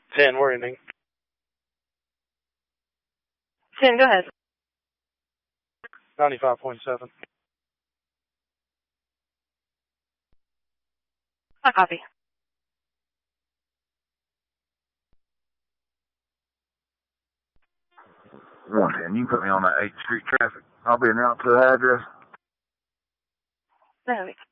10, we're ending. 10, go ahead. 95.7. I copy. 110, you can put me on that 8th Street traffic. I'll be announced to the address. No,